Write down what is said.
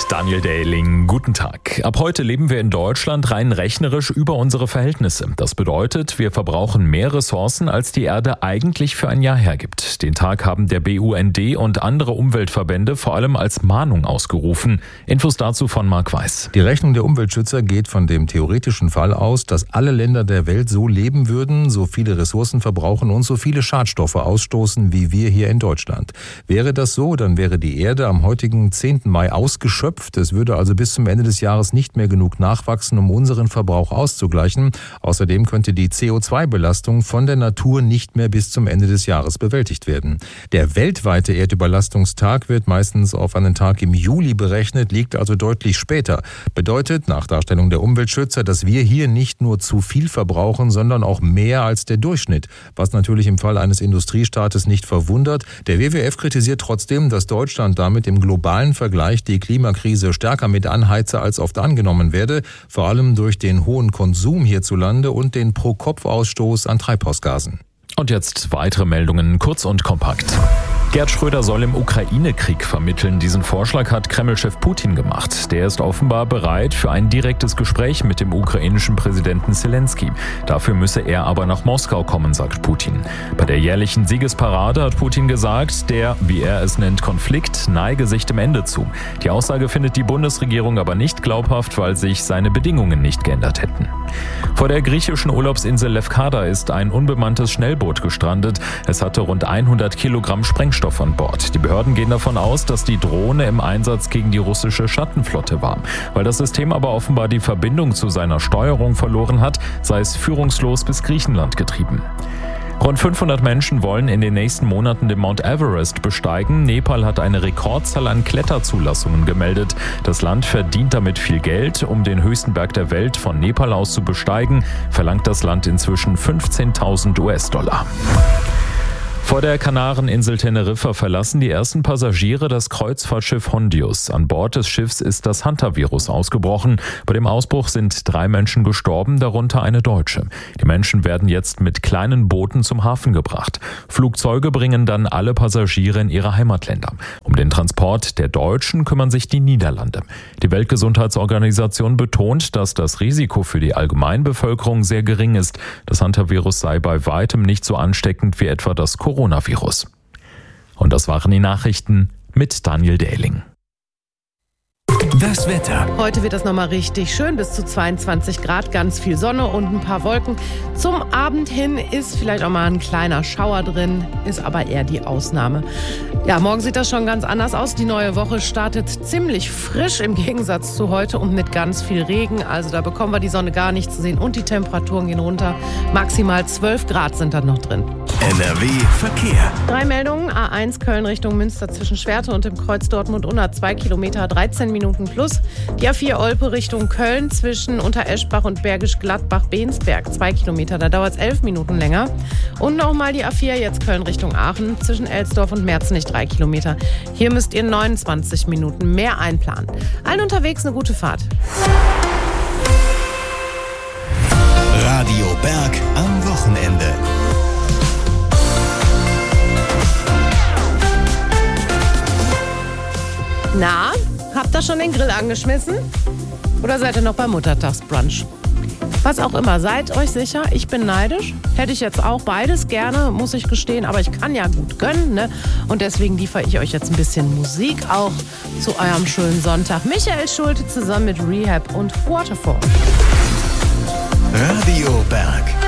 Daniel Dehling, guten Tag. Ab heute leben wir in Deutschland rein rechnerisch über unsere Verhältnisse. Das bedeutet, wir verbrauchen mehr Ressourcen, als die Erde eigentlich für ein Jahr hergibt. Den Tag haben der BUND und andere Umweltverbände vor allem als Mahnung ausgerufen. Infos dazu von Marc Weiß. Die Rechnung der Umweltschützer geht von dem theoretischen Fall aus, dass alle Länder der Welt so leben würden, so viele Ressourcen verbrauchen und so viele Schadstoffe ausstoßen wie wir hier in Deutschland. Wäre das so, dann wäre die Erde am heutigen 10. Mai ausgeschöpft. Es würde also bis zum Ende des Jahres nicht mehr genug nachwachsen, um unseren Verbrauch auszugleichen. Außerdem könnte die CO2-Belastung von der Natur nicht mehr bis zum Ende des Jahres bewältigt werden. Der weltweite Erdüberlastungstag wird meistens auf einen Tag im Juli berechnet, liegt also deutlich später. Bedeutet nach Darstellung der Umweltschützer, dass wir hier nicht nur zu viel verbrauchen, sondern auch mehr als der Durchschnitt. Was natürlich im Fall eines Industriestaates nicht verwundert. Der WWF kritisiert trotzdem, dass Deutschland damit im globalen Vergleich die Klimakrise stärker mit anheize, als oft angenommen werde, vor allem durch den hohen Konsum hierzulande und den Pro-Kopf-Ausstoß an Treibhausgasen. Und jetzt weitere Meldungen, kurz und kompakt. Gerd Schröder soll im Ukraine-Krieg vermitteln. Diesen Vorschlag hat Kreml-Chef Putin gemacht. Der ist offenbar bereit für ein direktes Gespräch mit dem ukrainischen Präsidenten Zelensky. Dafür müsse er aber nach Moskau kommen, sagt Putin. Bei der jährlichen Siegesparade hat Putin gesagt, der, wie er es nennt, Konflikt neige sich dem Ende zu. Die Aussage findet die Bundesregierung aber nicht glaubhaft, weil sich seine Bedingungen nicht geändert hätten. Vor der griechischen Urlaubsinsel Lefkada ist ein unbemanntes Schnellboot gestrandet. Es hatte rund 100 Kilogramm Sprengstoff an Bord. Die Behörden gehen davon aus, dass die Drohne im Einsatz gegen die russische Schattenflotte war. Weil das System aber offenbar die Verbindung zu seiner Steuerung verloren hat, sei es führungslos bis Griechenland getrieben. Rund 500 Menschen wollen in den nächsten Monaten den Mount Everest besteigen. Nepal hat eine Rekordzahl an Kletterzulassungen gemeldet. Das Land verdient damit viel Geld. Um den höchsten Berg der Welt von Nepal aus zu besteigen, verlangt das Land inzwischen 15.000 US-Dollar. Vor der Kanareninsel Teneriffa verlassen die ersten Passagiere das Kreuzfahrtschiff Hondius. An Bord des Schiffs ist das Hantavirus ausgebrochen. Bei dem Ausbruch sind 3 Menschen gestorben, darunter eine Deutsche. Die Menschen werden jetzt mit kleinen Booten zum Hafen gebracht. Flugzeuge bringen dann alle Passagiere in ihre Heimatländer. Um den Transport der Deutschen kümmern sich die Niederlande. Die Weltgesundheitsorganisation betont, dass das Risiko für die Allgemeinbevölkerung sehr gering ist. Das Hantavirus sei bei weitem nicht so ansteckend wie etwa das Coronavirus. Und das waren die Nachrichten mit Daniel Dehling. Das Wetter. Heute wird das nochmal richtig schön, bis zu 22 Grad, ganz viel Sonne und ein paar Wolken. Zum Abend hin ist vielleicht auch mal ein kleiner Schauer drin, ist aber eher die Ausnahme. Ja, morgen sieht das schon ganz anders aus. Die neue Woche startet ziemlich frisch im Gegensatz zu heute und mit ganz viel Regen. Also da bekommen wir die Sonne gar nicht zu sehen und die Temperaturen gehen runter. Maximal 12 Grad sind dann noch drin. NRW Verkehr. 3 Meldungen. A1 Köln Richtung Münster zwischen Schwerte und dem Kreuz Dortmund-Unna 2 Kilometer, 13 Minuten plus. Die A4 Olpe Richtung Köln zwischen Untereschbach und Bergisch Gladbach-Bensberg 2 Kilometer, da dauert es 11 Minuten länger. Und nochmal die A4 jetzt Köln Richtung Aachen zwischen Elsdorf und Merzenich 3 Kilometer. Hier müsst ihr 29 Minuten mehr einplanen. Allen unterwegs eine gute Fahrt. Radio Berg am Wochenende. Na, habt ihr schon den Grill angeschmissen? Oder seid ihr noch beim Muttertagsbrunch? Was auch immer, seid euch sicher, ich bin neidisch. Hätte ich jetzt auch beides gerne, muss ich gestehen, aber ich kann ja gut gönnen, ne? Und deswegen liefere ich euch jetzt ein bisschen Musik auch zu eurem schönen Sonntag. Michael Schulte zusammen mit Rehab und Waterfall. Radio Berg.